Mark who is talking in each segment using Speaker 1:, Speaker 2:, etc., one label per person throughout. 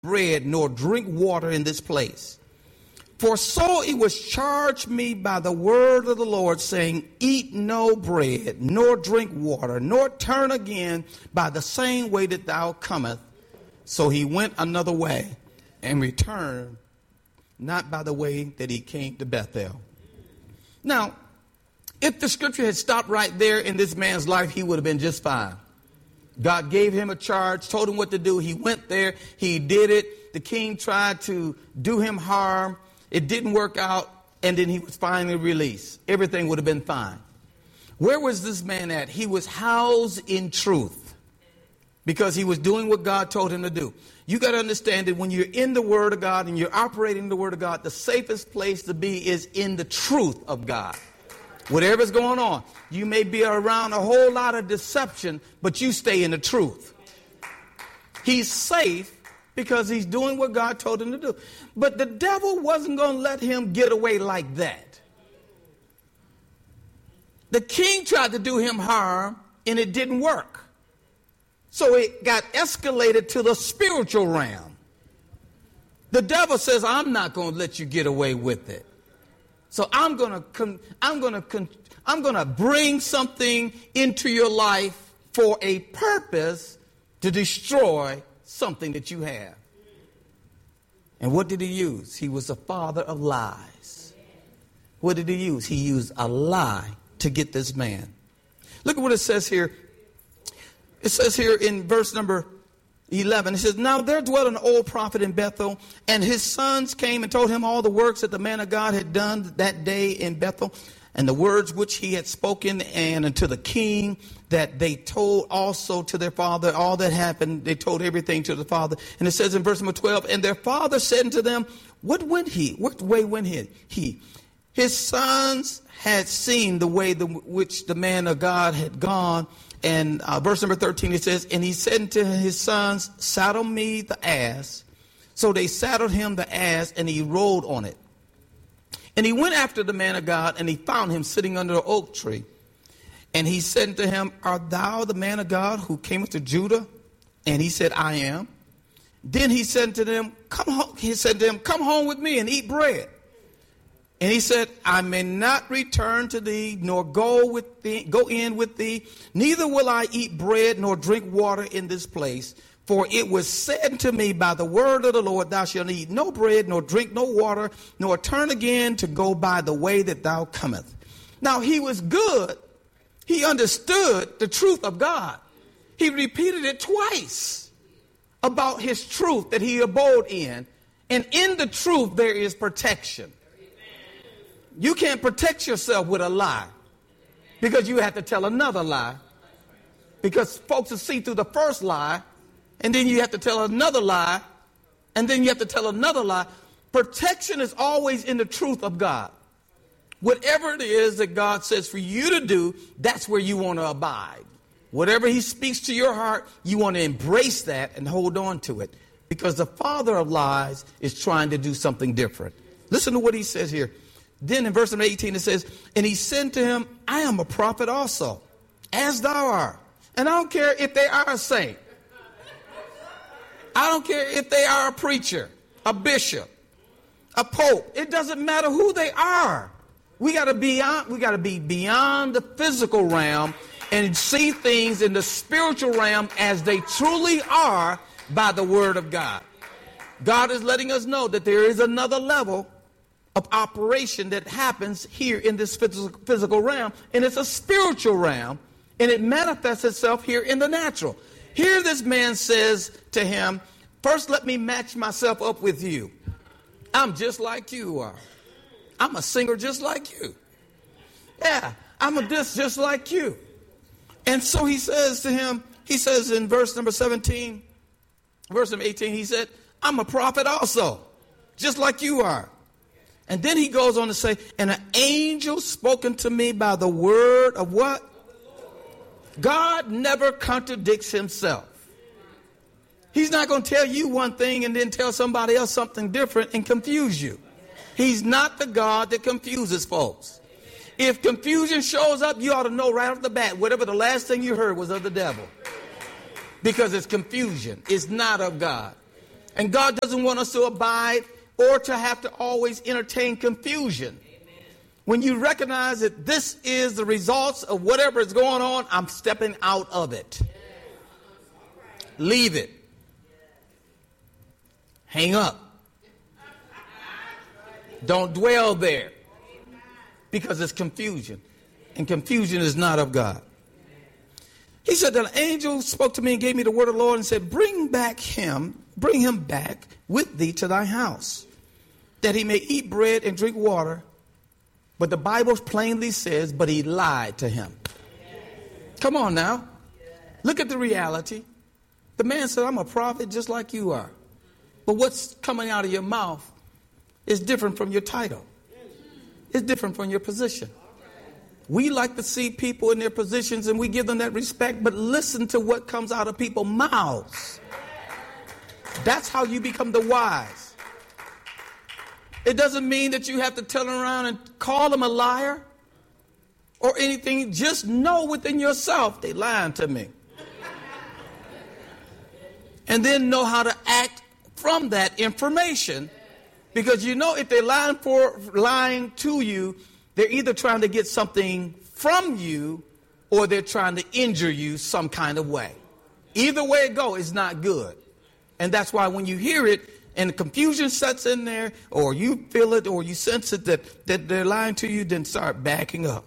Speaker 1: bread nor drink water in this place. For so it was charged me by the word of the Lord, saying, eat no bread, nor drink water, nor turn again by the same way that thou comest. So he went another way and returned, not by the way that he came to Bethel. Now, if the scripture had stopped right there in this man's life, he would have been just fine. God gave him a charge, told him what to do. He went there. He did it. The king tried to do him harm. It didn't work out. And then he was finally released. Everything would have been fine. Where was this man at? He was housed in truth because he was doing what God told him to do. You got to understand that when you're in the Word of God and you're operating the Word of God, the safest place to be is in the truth of God. Whatever's going on, you may be around a whole lot of deception, but you stay in the truth. He's safe because he's doing what God told him to do. But the devil wasn't going to let him get away like that. The king tried to do him harm, and it didn't work. So it got escalated to the spiritual realm. The devil says, I'm not going to let you get away with it. So I'm going to bring something into your life for a purpose to destroy something that you have. And what did he use? He was the father of lies. What did he use? He used a lie to get this man. Look at what it says here. It says here in verse number 11, it says, now there dwelt an old prophet in Bethel, and his sons came and told him all the works that the man of God had done that day in Bethel, and the words which he had spoken, and unto the king that they told also to their father. All that happened, they told everything to the father. And it says in verse number 12, and their father said unto them, what went he? What way went he? His sons had seen the way which the man of God had gone. And verse number 13, it says, and he said unto his sons, saddle me the ass. So they saddled him the ass, and he rode on it. And he went after the man of God, and he found him sitting under an oak tree. And he said unto him, art thou the man of God who came to Judah? And he said, I am. Then he said to them, come home. He said to them, come home with me and eat bread. And he said, I may not return to thee, nor go in with thee, neither will I eat bread nor drink water in this place. For it was said to me by the word of the Lord, thou shalt eat no bread, nor drink no water, nor turn again to go by the way that thou comest. Now he was good. He understood the truth of God. He repeated it twice about his truth that he abode in. And in the truth there is protection. You can't protect yourself with a lie because you have to tell another lie, because folks will see through the first lie, and then you have to tell another lie, and then you have to tell another lie. Protection is always in the truth of God. Whatever it is that God says for you to do, that's where you want to abide. Whatever he speaks to your heart, you want to embrace that and hold on to it, because the father of lies is trying to do something different. Listen to what he says here. Then in verse number 18 it says, and he said to him, I am a prophet also, as thou art. And I don't care if they are a saint. I don't care if they are a preacher, a bishop, a pope. It doesn't matter who they are. We got to be beyond the physical realm and see things in the spiritual realm as they truly are by the word of God. God is letting us know that there is another level of operation that happens here in this physical realm, and it's a spiritual realm, and it manifests itself here in the natural. Here this man says to him, first let me match myself up with you. I'm just like you are. I'm a singer just like you. Yeah, I'm a this just like you. And so he says to him, he says in verse number 17, verse number 18, he said, I'm a prophet also, just like you are. And then he goes on to say, and an angel spoken to me by the word of what? God never contradicts himself. He's not going to tell you one thing and then tell somebody else something different and confuse you. He's not the God that confuses folks. If confusion shows up, you ought to know right off the bat, whatever the last thing you heard was of the devil. Because it's confusion. It's not of God. And God doesn't want us to abide or to have to always entertain confusion. When you recognize that this is the results of whatever is going on, I'm stepping out of it. Leave it. Hang up. Don't dwell there. Because it's confusion. And confusion is not of God. He said that an angel spoke to me and gave me the word of the Lord and said, bring him back with thee to thy house, that he may eat bread and drink water. But the Bible plainly says, but he lied to him. Come on now. Look at the reality. The man said, I'm a prophet just like you are. But what's coming out of your mouth is different from your title. It's different from your position. We like to see people in their positions and we give them that respect, but listen to what comes out of people's mouths. That's how you become the wise. It doesn't mean that you have to turn around and call them a liar or anything. Just know within yourself, they lying to me. And then know how to act from that information. Because you know if they're lying to you, they're either trying to get something from you or they're trying to injure you some kind of way. Either way it goes, it's not good. And that's why when you hear it and the confusion sets in there, or you feel it or you sense it that they're lying to you, then start backing up.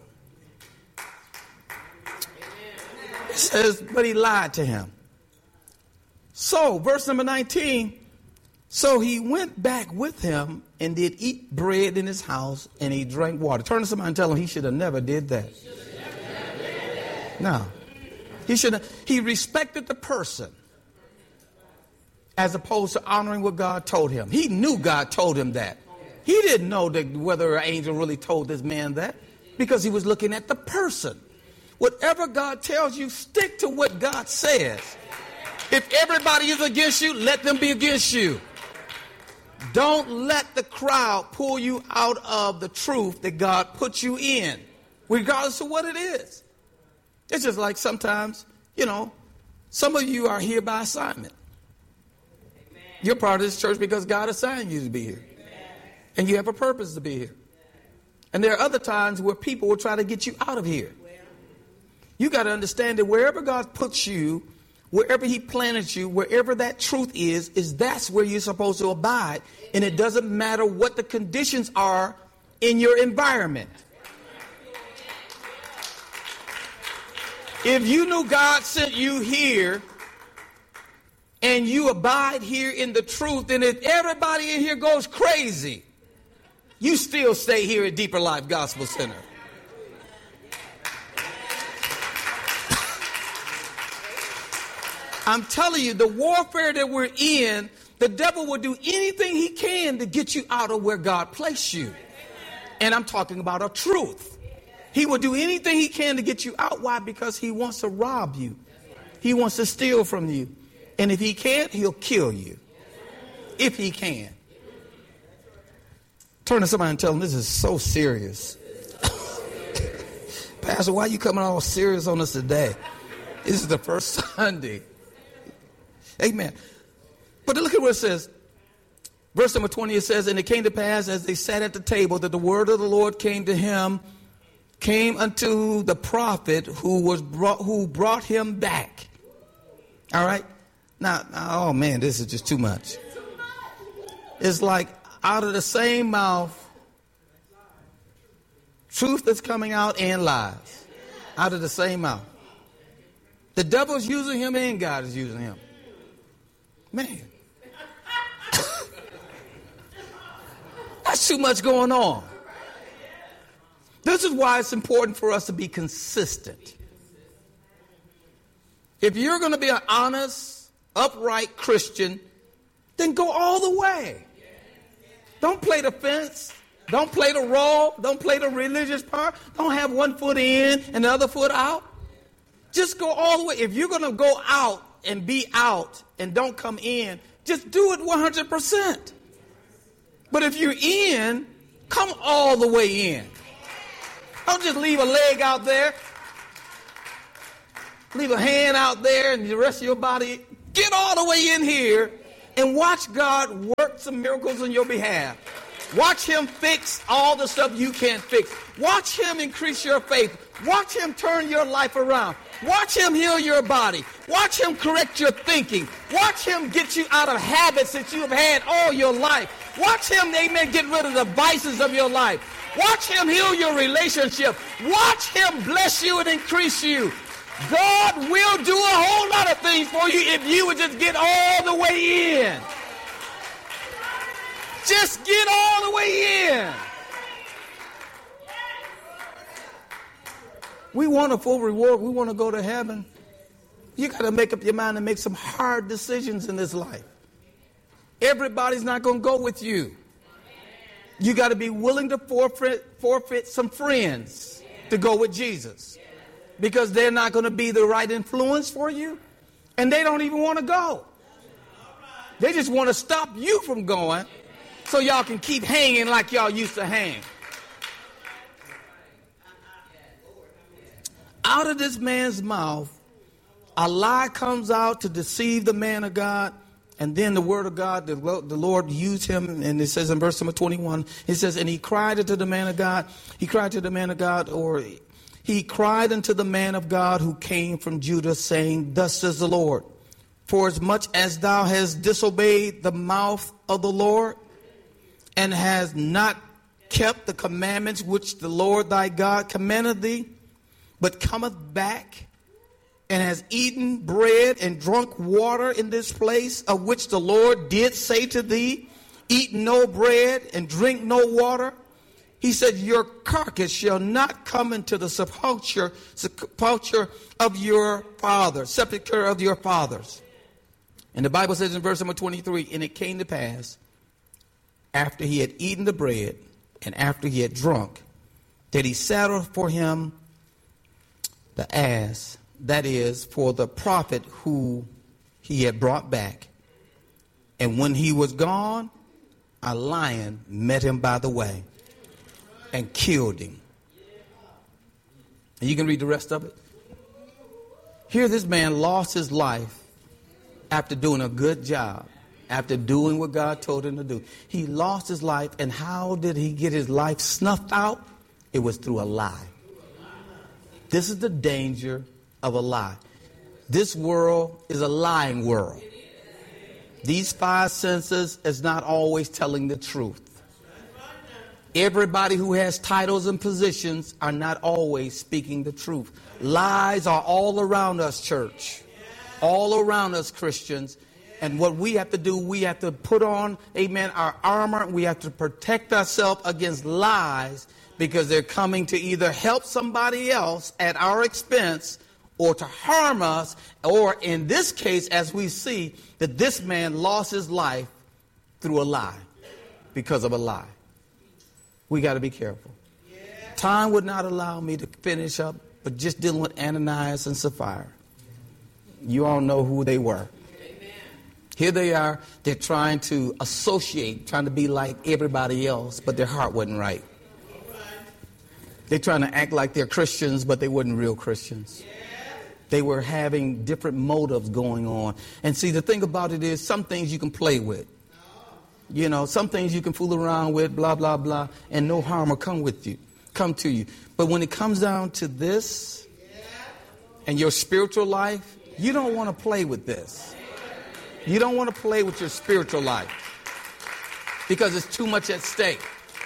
Speaker 1: It says, but he lied to him. So, verse number 19, so he went back with him and did eat bread in his house and he drank water. Turn to somebody and tell him he should have never did that. No. He respected the person as opposed to honoring what God told him. He knew God told him that. He didn't know that whether an angel really told this man that because he was looking at the person. Whatever God tells you, stick to what God says. If everybody is against you, let them be against you. Don't let the crowd pull you out of the truth that God put you in, regardless of what it is. It's just like sometimes, some of you are here by assignment. You're part of this church because God assigned you to be here. And you have a purpose to be here. And there are other times where people will try to get you out of here. You got to understand that wherever God puts you, wherever he planted you, wherever that truth is that's where you're supposed to abide. And it doesn't matter what the conditions are in your environment. If you knew God sent you here and you abide here in the truth, and if everybody in here goes crazy, you still stay here at Deeper Life Gospel Center. I'm telling you, the warfare that we're in, the devil will do anything he can to get you out of where God placed you. And I'm talking about a truth. He will do anything he can to get you out. Why? Because he wants to rob you. He wants to steal from you. And if he can't, he'll kill you. If he can. Turn to somebody and tell them this is so serious. Pastor, why are you coming all serious on us today? This is the first Sunday. Amen. But look at what it says. Verse number 20, it says, and it came to pass as they sat at the table that the word of the Lord came unto the prophet who brought him back. All right. Now, oh man, this is just too much. It's like out of the same mouth, truth that's coming out and lies. Out of the same mouth. The devil's using him and God is using him. Man. That's too much going on. This is why it's important for us to be consistent. If you're going to be an honest, upright Christian, then go all the way. Don't play the fence. Don't play the role. Don't play the religious part. Don't have one foot in and the other foot out. Just go all the way. If you're going to go out and be out and don't come in, just do it 100%. But if you're in, come all the way in. Don't just leave a leg out there. Leave a hand out there and the rest of your body. Get all the way in here and watch God work some miracles on your behalf. Watch him fix all the stuff you can't fix. Watch him increase your faith. Watch him turn your life around. Watch him heal your body. Watch him correct your thinking. Watch him get you out of habits that you have had all your life. Watch him, amen, get rid of the vices of your life. Watch him heal your relationship. Watch him bless you and increase you. God will do a whole lot of things for you if you would just get all the way in. Just get all the way in. We want a full reward. We want to go to heaven. You got to make up your mind and make some hard decisions in this life. Everybody's not going to go with you. You got to be willing to forfeit some friends to go with Jesus, because they're not going to be the right influence for you, and they don't even want to go. They just want to stop you from going so y'all can keep hanging like y'all used to hang. Out of this man's mouth, a lie comes out to deceive the man of God. And then the word of God, the Lord used him. And it says in verse number 21, it says, and he cried unto the man of God. He cried to the man of God, or he cried unto the man of God who came from Judah, saying, thus says the Lord, for as much as thou hast disobeyed the mouth of the Lord, and hast not kept the commandments which the Lord thy God commanded thee, but cometh back and has eaten bread and drunk water in this place, of which the Lord did say to thee, eat no bread and drink no water. He said, your carcass shall not come into the sepulchre of your fathers, sepulchre of your fathers. And the Bible says in verse number 23, and it came to pass, after he had eaten the bread and after he had drunk, that he saddled for him the ass, that is, for the prophet who he had brought back. And when he was gone, a lion met him by the way and killed him. And you can read the rest of it. Here this man lost his life after doing a good job, after doing what God told him to do. He lost his life, and how did he get his life snuffed out? It was through a lie. This is the danger of a lie. This world is a lying world. These five senses is not always telling the truth. Everybody who has titles and positions are not always speaking the truth. Lies are all around us, church. All around us, Christians. And what we have to do, we have to put on, amen, our armor. We have to protect ourselves against lies, because they're coming to either help somebody else at our expense or to harm us, or in this case, as we see, that this man lost his life through a lie, because of a lie. We got to be careful. Time would not allow me to finish up, but just dealing with Ananias and Sapphira. You all know who they were. Here they are, they're trying to associate, trying to be like everybody else, but their heart wasn't right. They're trying to act like they're Christians, but they weren't real Christians. They were having different motives going on. And see, the thing about it is, some things you can play with. You know, some things you can fool around with, blah, blah, blah, and no harm will come to you. But when it comes down to this and your spiritual life, you don't want to play with this. You don't want to play with your spiritual life, because it's too much at stake.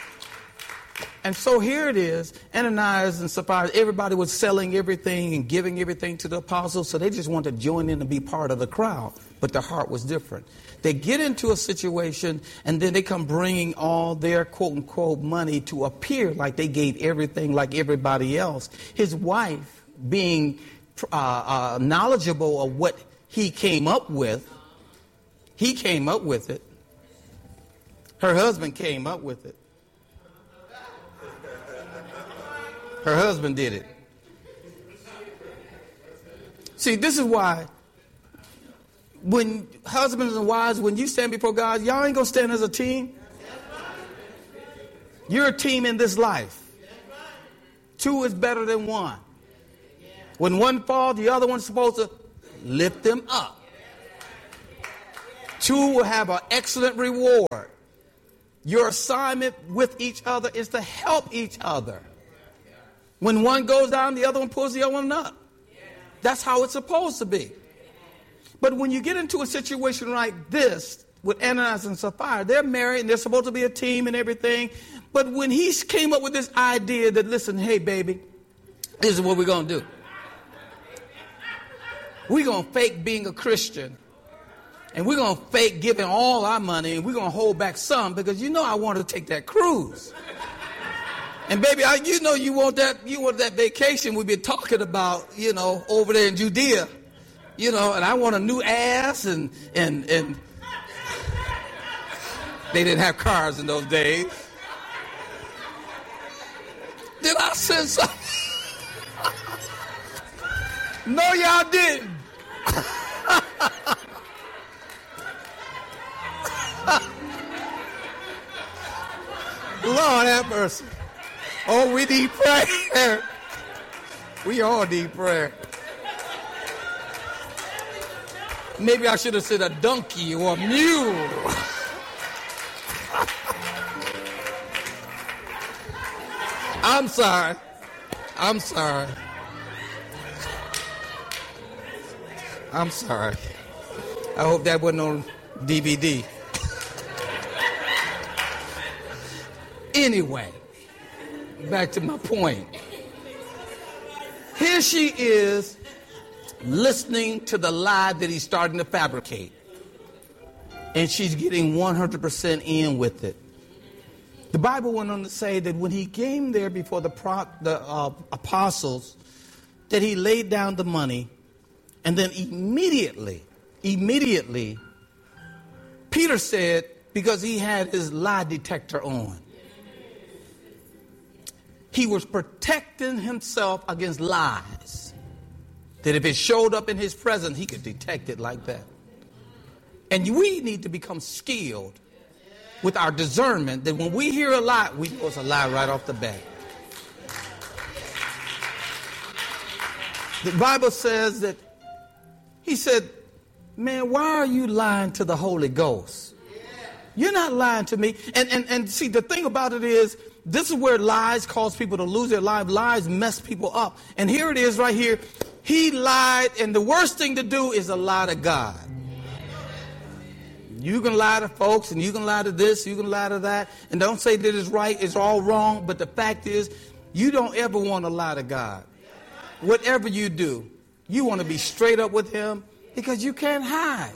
Speaker 1: And so here it is, Ananias and Sapphira, everybody was selling everything and giving everything to the apostles, so they just wanted to join in and be part of the crowd, but their heart was different. They get into a situation, and then they come bringing all their quote-unquote money to appear like they gave everything like everybody else. His wife, being knowledgeable of what he came up with it. Her husband came up with it. Her husband did it. See, this is why when husbands and wives, when you stand before God, y'all ain't going to stand as a team. You're a team in this life. Two is better than one. When one falls, the other one's supposed to lift them up. Two will have an excellent reward. Your assignment with each other is to help each other. When one goes down, the other one pulls the other one up. That's how it's supposed to be. But when you get into a situation like this with Ananias and Sapphira, they're married and they're supposed to be a team and everything. But when he came up with this idea that, listen, hey, baby, this is what we're going to do. We're going to fake being a Christian. And we're going to fake giving all our money. And we're going to hold back some because you know I want to take that cruise. And baby, you want that vacation we've been talking about, over there in Judea. And I want a new ass and they didn't have cars in those days. Did I say something? No, y'all didn't. Lord have mercy. Oh, we need prayer. We all need prayer. Maybe I should have said a donkey or a mule. I'm sorry. I hope that wasn't on DVD. Anyway, back to my point. Here she is listening to the lie that he's starting to fabricate. And she's getting 100% in with it. The Bible went on to say that when he came there before the apostles, that he laid down the money, and then immediately, Peter said, because he had his lie detector on, he was protecting himself against lies. That if it showed up in his presence, he could detect it like that. And we need to become skilled with our discernment that when we hear a lie, we know it's a lie right off the bat. The Bible says that he said, man, why are you lying to the Holy Ghost? You're not lying to me. And see, the thing about it is, this is where lies cause people to lose their lives. Lies mess people up. And here it is right here. He lied, and the worst thing to do is to lie to God. You can lie to folks, and you can lie to this, you can lie to that. And don't say that it's right, it's all wrong. But the fact is, you don't ever want to lie to God. Whatever you do, you want to be straight up with him because you can't hide.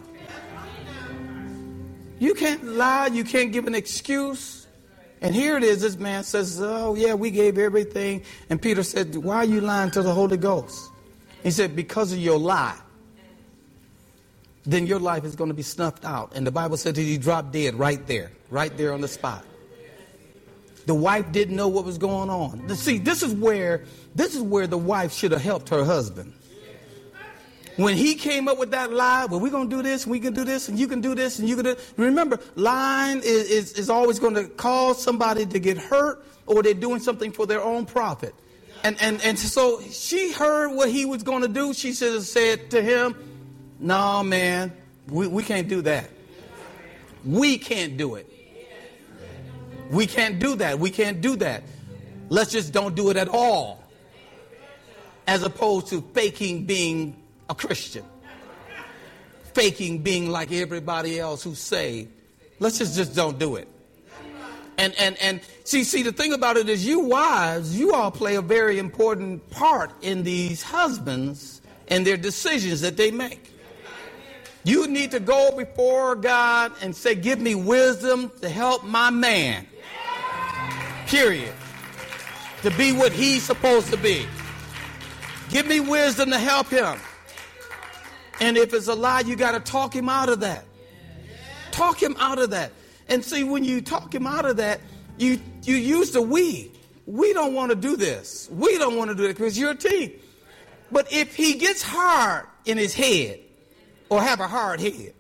Speaker 1: You can't lie, you can't give an excuse. And here it is, this man says, oh yeah, we gave everything. And Peter said, why are you lying to the Holy Ghost? He said, because of your lie, then your life is going to be snuffed out. And the Bible said that he dropped dead right there on the spot. The wife didn't know what was going on. See, this is where the wife should have helped her husband. When he came up with that lie, well, we're going to do this, we can do this, and you can do this, and you can do this. Remember, lying is always going to cause somebody to get hurt, or they're doing something for their own profit. And so she heard what he was going to do. She should have said to him, no, man, we can't do that. We can't do it. We can't do that. We can't do that. Let's just don't do it at all. As opposed to faking being a Christian. Faking being like everybody else who's saved. Let's just don't do it. And see, the thing about it is you wives, you all play a very important part in these husbands and their decisions that they make. You need to go before God and say, give me wisdom to help my man. Period. To be what he's supposed to be. Give me wisdom to help him. And if it's a lie, you got to talk him out of that. Talk him out of that. And see, when you talk him out of that, you use the we. We don't want to do this. We don't want to do it because you're a team. But if he gets hard in his head or have a hard head,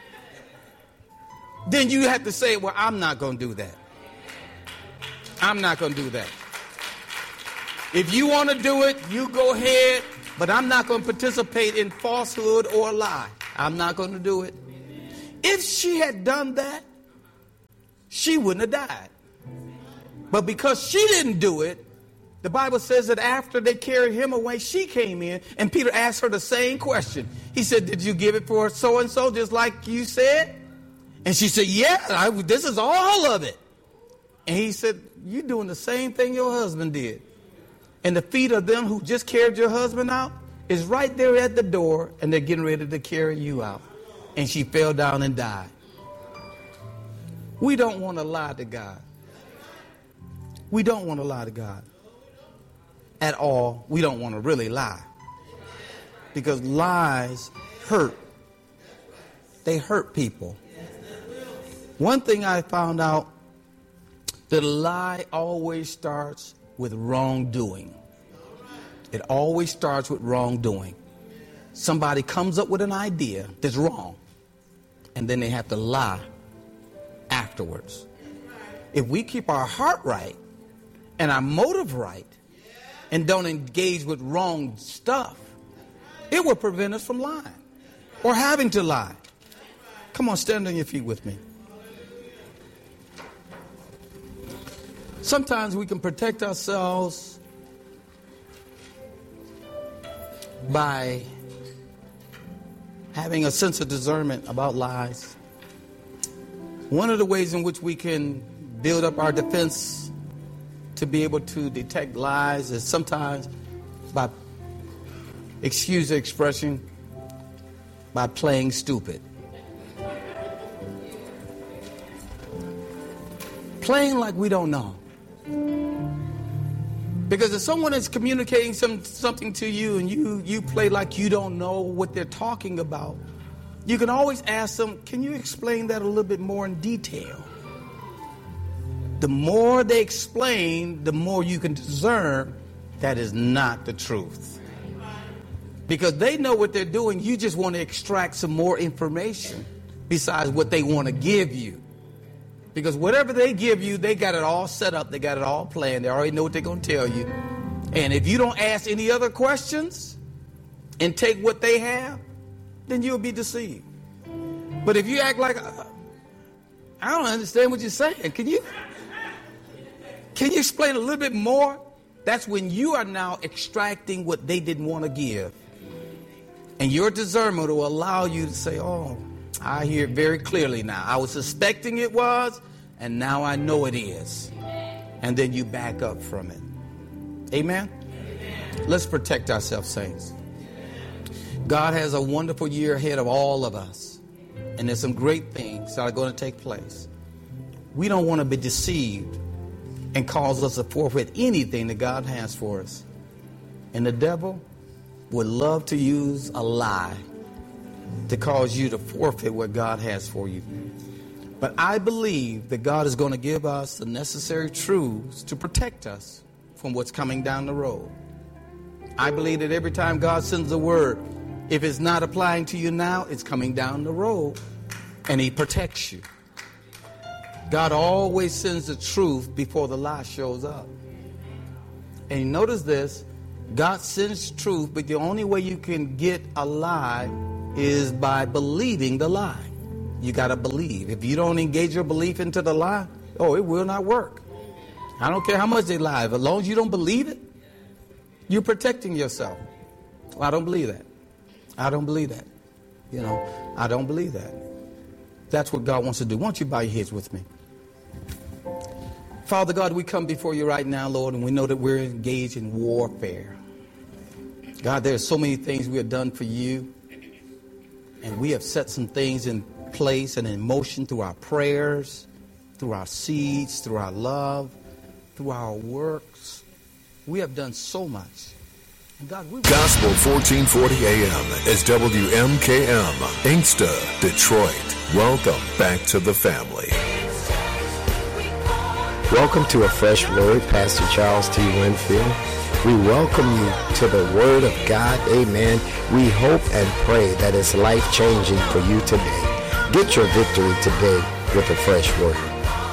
Speaker 1: then you have to say, well, I'm not going to do that. I'm not going to do that. If you want to do it, you go ahead, but I'm not going to participate in falsehood or lie. I'm not going to do it. If she had done that, she wouldn't have died. But because she didn't do it, the Bible says that after they carried him away, she came in, and Peter asked her the same question. He said, did you give it for so-and-so just like you said? And she said, yeah, this is all of it. And he said, you're doing the same thing your husband did. And the feet of them who just carried your husband out is right there at the door, and they're getting ready to carry you out. And she fell down and died. We don't want to lie to God. We don't want to lie to God. At all, we don't want to really lie. Because lies hurt. They hurt people. One thing I found out, that a lie always starts with wrongdoing. It always starts with wrongdoing. Somebody comes up with an idea that's wrong, and then they have to lie afterwards. If we keep our heart right and our motive right and don't engage with wrong stuff, it will prevent us from lying or having to lie. Come on, stand on your feet with me. Sometimes we can protect ourselves by having a sense of discernment about lies. One of the ways in which we can build up our defense to be able to detect lies is sometimes by, excuse the expression, by playing stupid. Playing like we don't know. Because if someone is communicating something to you and you play like you don't know what they're talking about, you can always ask them, can you explain that a little bit more in detail? The more they explain, the more you can discern that is not the truth. Because they know what they're doing, you just want to extract some more information besides what they want to give you. Because whatever they give you, they got it all set up. They got it all planned. They already know what they're going to tell you. And if you don't ask any other questions and take what they have, then you'll be deceived. But if you act like, I don't understand what you're saying. Can you explain a little bit more? That's when you are now extracting what they didn't want to give. And your discernment will allow you to say, oh, I hear it very clearly now. I was suspecting it was, and now I know it is. And then you back up from it. Amen? Let's protect ourselves, saints. God has a wonderful year ahead of all of us. And there's some great things that are going to take place. We don't want to be deceived and cause us to forfeit anything that God has for us. And the devil would love to use a lie to cause you to forfeit what God has for you. But I believe that God is going to give us the necessary truths to protect us from what's coming down the road. I believe that every time God sends a word, if it's not applying to you now, it's coming down the road, and he protects you. God always sends the truth before the lie shows up. And you notice this, God sends truth, but the only way you can get a lie is by believing the lie. You got to believe. If you don't engage your belief into the lie, it will not work. I don't care how much they lie. As long as you don't believe it, you're protecting yourself. Well, I don't believe that. I don't believe that. I don't believe that. That's what God wants to do. Why don't you bow your heads with me? Father God, we come before you right now, Lord, and we know that we're engaged in warfare. God, there are so many things we have done for you. And we have set some things in place and in motion through our prayers, through our seeds, through our love, through our works. We have done so much. And God,
Speaker 2: Gospel 1440 AM is WMKM, Inkster, Detroit. Welcome back to the family.
Speaker 3: Welcome to A Fresh Word, Pastor Charles T. Winfield. We welcome you to the Word of God. Amen. We hope and pray that it's life-changing for you today. Get your victory today with A Fresh Word.